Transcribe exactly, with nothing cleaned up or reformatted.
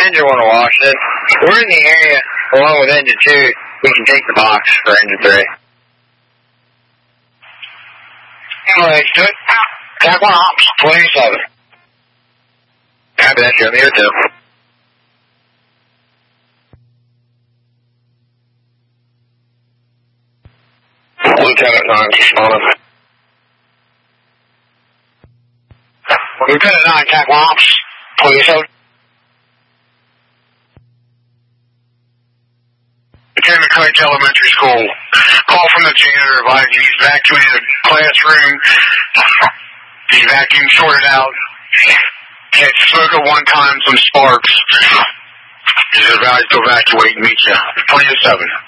Engine one to Washington. We're in the area along with Engine two. We can take the box for Engine three. Anyway, good. Tap one ops, twenty-seven. Copy that, you're on the air too. Lieutenant nine, responding. Lieutenant nine, Tap one ops, twenty-seven. Lieutenant Clayton Elementary School. Call from the janitor advising he's vacuuming the classroom. He's vacuum sorted out. Had smoke at one time, some sparks. He's advised to evacuate and meet you. twenty-seven.